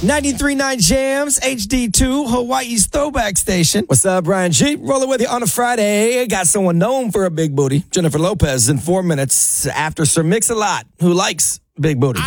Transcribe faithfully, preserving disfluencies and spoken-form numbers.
ninety-three point nine Jams, H D two, Hawaii's throwback station. What's up, Brian G? Rolling with you on a Friday. Got someone known for a big booty. Jennifer Lopez in four minutes after Sir Mix-a-Lot, who likes big booty.